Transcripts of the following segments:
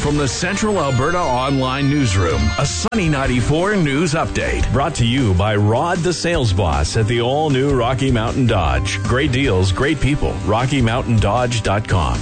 From the Central Alberta Online Newsroom, a Sunny 94 news update. Brought to you by Rod the Sales Boss at the all-new Rocky Mountain Dodge. Great deals, great people. RockyMountainDodge.com.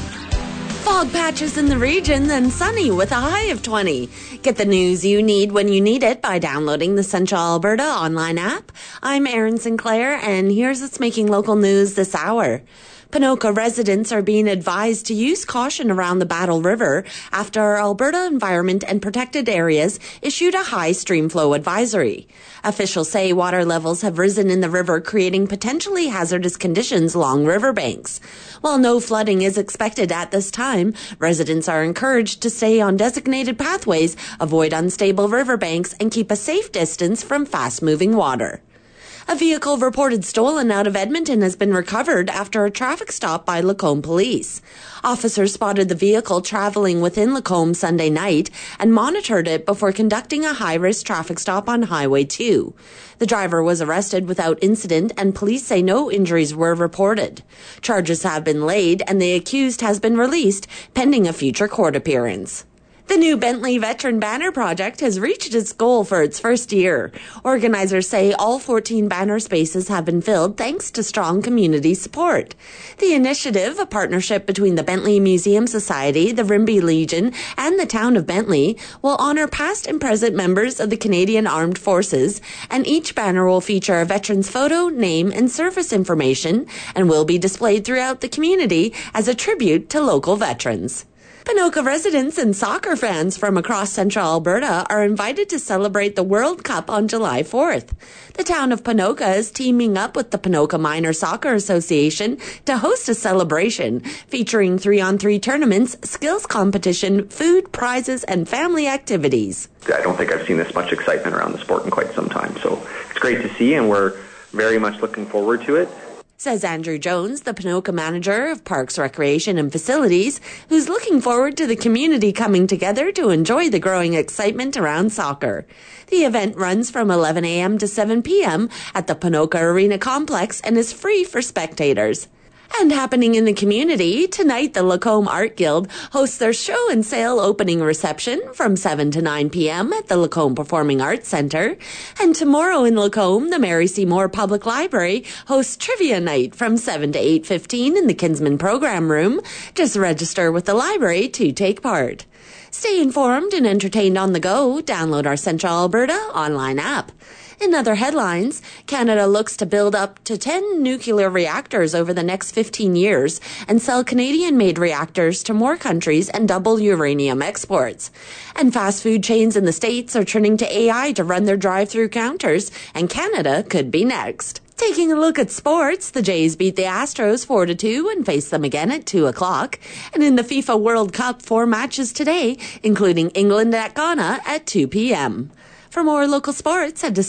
Fog patches in the region, then sunny with a high of 20. Get the news you need when you need it by downloading the Central Alberta online app. I'm Erin Sinclair, and here's what's making local news this hour. Ponoka residents are being advised to use caution around the Battle River after Alberta Environment and Protected Areas issued a high stream flow advisory. Officials say water levels have risen in the river, creating potentially hazardous conditions along riverbanks. While no flooding is expected at this time, residents are encouraged to stay on designated pathways, avoid unstable riverbanks, and keep a safe distance from fast-moving water. A vehicle reported stolen out of Edmonton has been recovered after a traffic stop by Lacombe Police. Officers spotted the vehicle traveling within Lacombe Sunday night and monitored it before conducting a high-risk traffic stop on Highway 2. The driver was arrested without incident, and police say no injuries were reported. Charges have been laid, and the accused has been released pending a future court appearance. The new Bentley Veteran Banner Project has reached its goal for its first year. Organizers say all 14 banner spaces have been filled thanks to strong community support. The initiative, a partnership between the Bentley Museum Society, the Rimbey Legion, and the town of Bentley, will honor past and present members of the Canadian Armed Forces, and each banner will feature a veteran's photo, name, and service information, and will be displayed throughout the community as a tribute to local veterans. Ponoka residents and soccer fans from across central Alberta are invited to celebrate the World Cup on July 4th. The town of Ponoka is teaming up with the Ponoka Minor Soccer Association to host a celebration featuring 3-on-3 tournaments, skills competition, food, prizes, and family activities. I don't think I've seen this much excitement around the sport in quite some time, so it's great to see, and we're very much looking forward to it. Says Andrew Jones, the Ponoka manager of Parks, Recreation and Facilities, who's looking forward to the community coming together to enjoy the growing excitement around soccer. The event runs from 11 a.m. to 7 p.m. at the Ponoka Arena Complex and is free for spectators. And happening in the community, tonight the Lacombe Art Guild hosts their show and sale opening reception from 7 to 9 p.m. at the Lacombe Performing Arts Centre. And tomorrow in Lacombe, the Mary C. Moore Public Library hosts Trivia Night from 7 to 8:15 in the Kinsman Program Room. Just register with the library to take part. Stay informed and entertained on the go. Download our Central Alberta online app. In other headlines, Canada looks to build up to 10 nuclear reactors over the next 15 years and sell Canadian-made reactors to more countries and double uranium exports. And fast food chains in the States are turning to AI to run their drive-through counters, and Canada could be next. Taking a look at sports, the Jays beat the Astros 4-2 and face them again at 2 o'clock. And in the FIFA World Cup, 4 matches today, including England at Ghana at 2 p.m. For more local sports, head to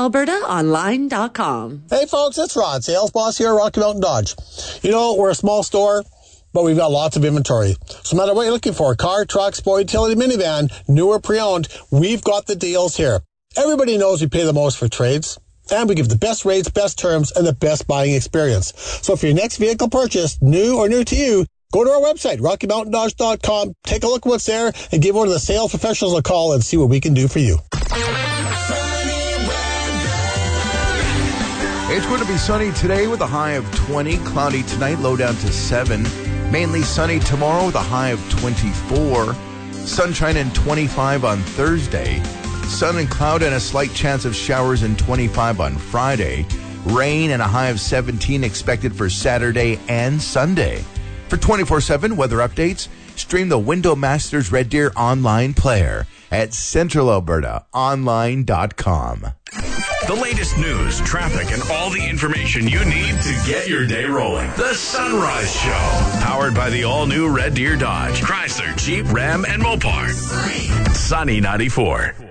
CentralAlbertaOnline.com. Hey folks, it's Rod, sales boss here at Rocky Mountain Dodge. You know, we're a small store, but we've got lots of inventory. So no matter what you're looking for, car, truck, sport, utility, minivan, new or pre-owned, we've got the deals here. Everybody knows we pay the most for trades, and we give the best rates, best terms, and the best buying experience. So for your next vehicle purchase, new or new to you, go to our website, RockyMountainDodge.com, take a look at what's there, and give one of the sales professionals a call and see what we can do for you. It's going to be sunny today with a high of 20, cloudy tonight, low down to 7. Mainly sunny tomorrow with a high of 24. Sunshine and 25 on Thursday. Sun and cloud and a slight chance of showers and 25 on Friday. Rain and a high of 17 expected for Saturday and Sunday. For 24/7 weather updates, stream the Window Masters Red Deer online player at CentralAlbertaOnline.com. The latest news, traffic, and all the information you need to get your day rolling. The Sunrise Show. Powered by the all-new Red Deer Dodge, Chrysler, Jeep, Ram, and Mopar. Sunny 94.